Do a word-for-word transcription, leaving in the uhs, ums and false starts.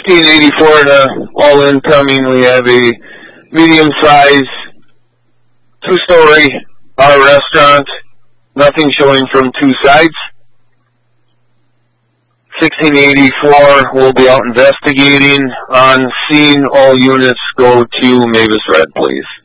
fifteen eighty-four to all incoming. We have a medium-sized two-story bar restaurant. Nothing showing from two sides. sixteen eighty-four will be out investigating. On scene, all units go to Mavis Red, please.